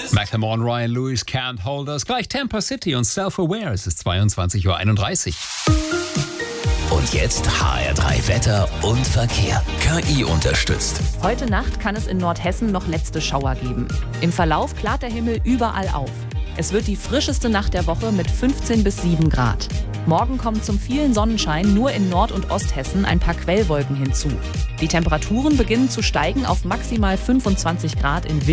Macklemore, Ryan Lewis, Can't Hold Us. Gleich Tampa City und Self-Aware. Es ist 22:31 Uhr. Und jetzt HR3 Wetter und Verkehr. KI unterstützt. Heute Nacht kann es in Nordhessen noch letzte Schauer geben. Im Verlauf klart der Himmel überall auf. Es wird die frischeste Nacht der Woche mit 15 bis 7 Grad. Morgen kommen zum vielen Sonnenschein nur in Nord- und Osthessen ein paar Quellwolken hinzu. Die Temperaturen beginnen zu steigen auf maximal 25 Grad in